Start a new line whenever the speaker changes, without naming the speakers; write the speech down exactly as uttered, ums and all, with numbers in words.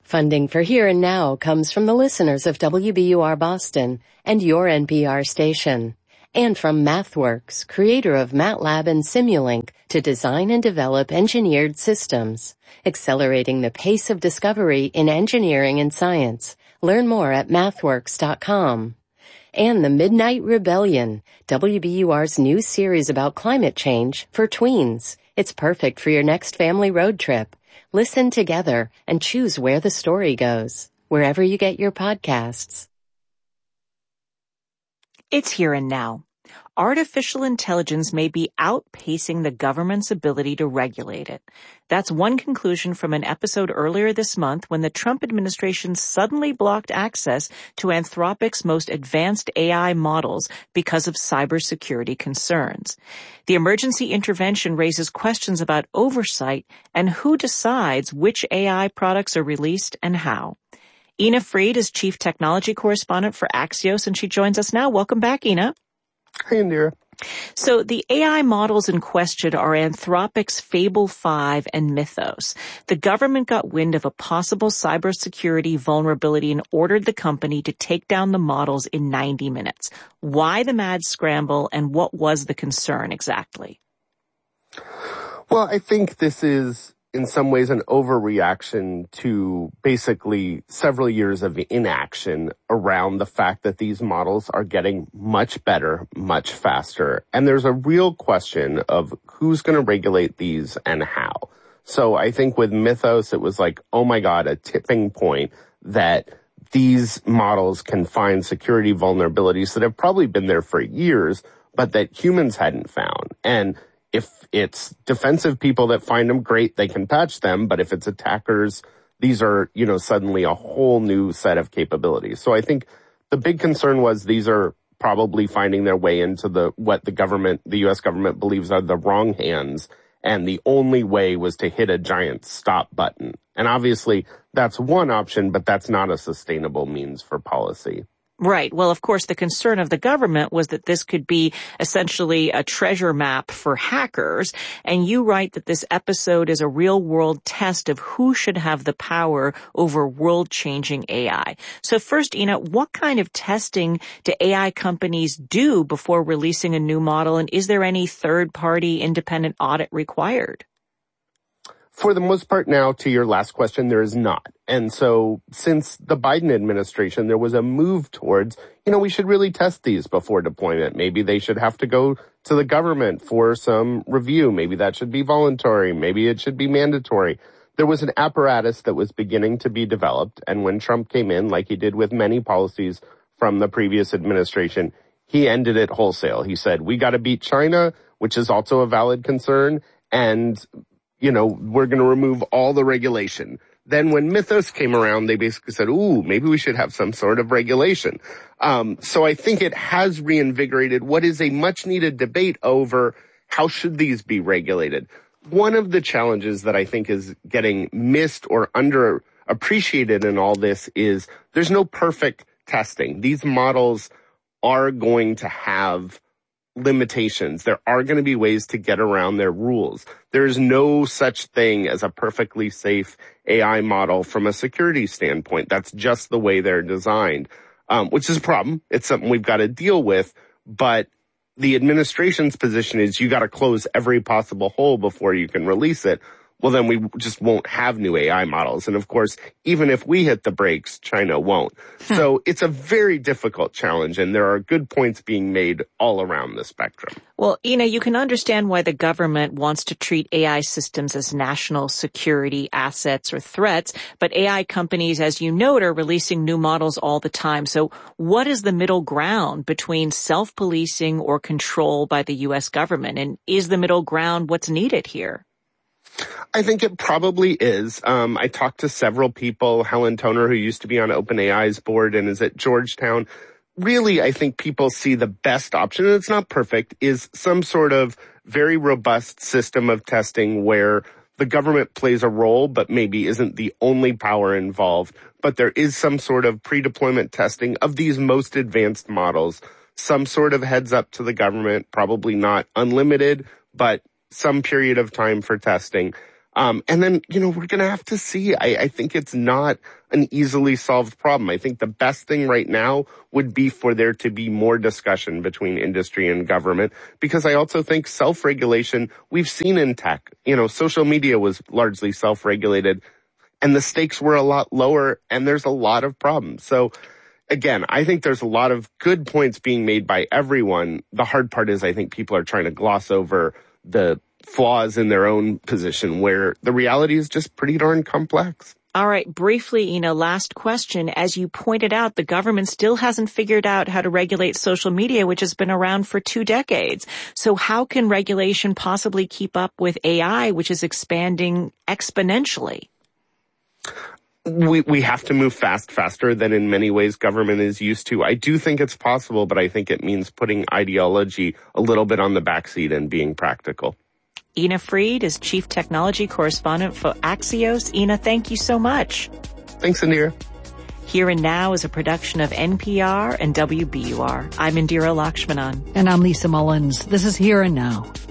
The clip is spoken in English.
Funding for Here and Now comes from the listeners of W B U R Boston and your N P R station, and from MathWorks, creator of MATLAB and Simulink, to design and develop engineered systems, accelerating the pace of discovery in engineering and science. Learn more at mathworks dot com. And The Midnight Rebellion, W B U R's new series about climate change for tweens. It's perfect for your next family road trip. Listen together and choose where the story goes, wherever you get your podcasts.
It's Here and Now. Artificial intelligence may be outpacing the government's ability to regulate it. That's one conclusion from an episode earlier this month when the Trump administration suddenly blocked access to Anthropic's most advanced A I models because of cybersecurity concerns. The emergency intervention raises questions about oversight and who decides which A I products are released and how. Ina Fried is Chief Technology Correspondent for Axios, and she joins us now. Welcome back, Ina.
Hi, Indira.
So the A I models in question are Anthropic's Fable five and Mythos. The government got wind of a possible cybersecurity vulnerability and ordered the company to take down the models in ninety minutes. Why the mad scramble, and what was the concern exactly?
Well, I think this is in some ways an overreaction to basically several years of inaction around the fact that these models are getting much better, much faster. And there's a real question of who's going to regulate these and how. So I think with Mythos, it was like, oh my God, a tipping point that these models can find security vulnerabilities that have probably been there for years, but that humans hadn't found. And if it's defensive people that find them, great, they can patch them. But if it's attackers, these are, you know, suddenly a whole new set of capabilities. So I think the big concern was these are probably finding their way into the what the government, the U S government believes are the wrong hands. And the only way was to hit a giant stop button. And obviously that's one option, but that's not a sustainable means for policy.
Right. Well, of course, the concern of the government was that this could be essentially a treasure map for hackers. And you write that this episode is a real-world test of who should have the power over world-changing A I. So first, Ina, what kind of testing do A I companies do before releasing a new model? And is there any third-party independent audit required?
For the most part now, to your last question, there is not. And so since the Biden administration, there was a move towards, you know, we should really test these before deployment. Maybe they should have to go to the government for some review. Maybe that should be voluntary. Maybe it should be mandatory. There was an apparatus that was beginning to be developed. And when Trump came in, like he did with many policies from the previous administration, he ended it wholesale. He said, we got to beat China, which is also a valid concern. And you know, we're going to remove all the regulation. Then when Mythos came around, they basically said, ooh, maybe we should have some sort of regulation. Um, so I think it has reinvigorated what is a much needed debate over how should these be regulated. One of the challenges that I think is getting missed or underappreciated in all this is there's no perfect testing. These models are going to have limitations. There are going to be ways to get around their rules. There is no such thing as a perfectly safe A I model from a security standpoint. That's just the way they're designed, um, which is a problem. It's something we've got to deal with. But the administration's position is you got to close every possible hole before you can release it. Well, then we just won't have new A I models. And of course, even if we hit the brakes, China won't. So it's a very difficult challenge, and there are good points being made all around the spectrum.
Well, Ina, you can understand why the government wants to treat A I systems as national security assets or threats, but A I companies, as you note, are releasing new models all the time. So what is the middle ground between self-policing or control by the U S government? And is the middle ground what's needed here?
I think it probably is. Um, I talked to several people, Helen Toner, who used to be on OpenAI's board and is at Georgetown. Really, I think people see the best option, and it's not perfect, is some sort of very robust system of testing where the government plays a role, but maybe isn't the only power involved. But there is some sort of pre-deployment testing of these most advanced models, some sort of heads up to the government, probably not unlimited, but some period of time for testing. Um, and then, you know, we're going to have to see. I, I think it's not an easily solved problem. I think the best thing right now would be for there to be more discussion between industry and government, because I also think self-regulation, we've seen in tech, you know, social media was largely self-regulated and the stakes were a lot lower and there's a lot of problems. So again, I think there's a lot of good points being made by everyone. The hard part is I think people are trying to gloss over the flaws in their own position where the reality is just pretty darn complex.
All right. Briefly, Ina, last question. As you pointed out, the government still hasn't figured out how to regulate social media, which has been around for two decades. So how can regulation possibly keep up with A I, which is expanding exponentially?
We we have to move fast, faster than in many ways government is used to. I do think it's possible, but I think it means putting ideology a little bit on the backseat and being practical.
Ina Fried is Chief Technology Correspondent for Axios. Ina, thank you so much.
Thanks, Indira.
Here and Now is a production of N P R and W B U R. I'm Indira Lakshmanan.
And I'm Lisa Mullins. This is Here and Now.